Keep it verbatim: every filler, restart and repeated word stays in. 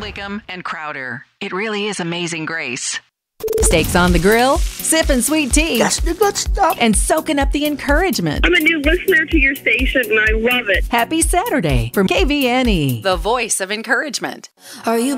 Sligum, and Crowder. It really is Amazing Grace. Steaks on the grill, sipping sweet tea. That's the good stuff. And soaking up the encouragement. I'm a new listener to your station, and I love it. Happy Saturday from K V N E, the voice of encouragement. Are you